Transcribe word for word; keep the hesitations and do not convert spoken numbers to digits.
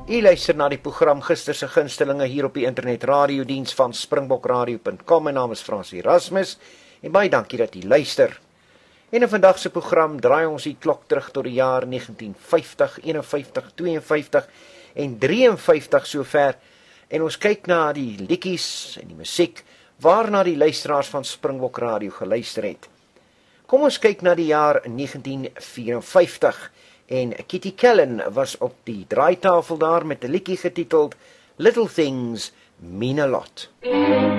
U luister na die program Gister se gunstelinge hier op die internet radiodiens van springbok radio punt com. My naam is Frans Erasmus en baie dankie dat u luister. En in vandag se program draai ons die klok terug tot die jaar negentien vyftig, eenenvyftig, tweeënvyftig en drieënvyftig sover en ons kyk na die liedjies en die musiek waarna die luisteraars van Springbok Radio geluister het. Kom ons kyk na die jaar negentien vyerenvyftig. En Kitty Kellen was op die draaitafel daar met 'n liedjie getiteld Little Things Mean a Lot.